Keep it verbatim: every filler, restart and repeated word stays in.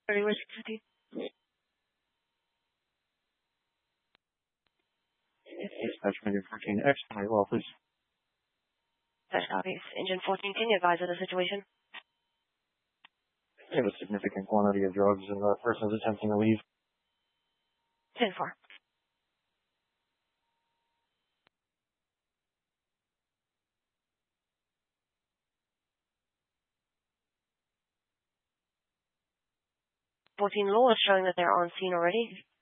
thirty-one sixty. Dispatch Engine fourteen X, very well, please. Dispatch copies. Engine fourteen, can you advise of the situation? We have a significant quantity of drugs and the person is attempting to leave. ten four. fourteen Lowell is showing that they're on scene already.